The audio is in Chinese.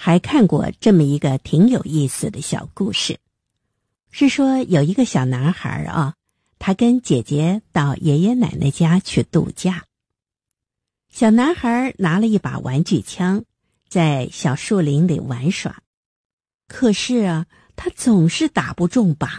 还看过这么一个挺有意思的小故事，是说有一个小男孩啊，他跟姐姐到爷爷奶奶家去度假。小男孩拿了一把玩具枪，在小树林里玩耍，可是啊，他总是打不中靶，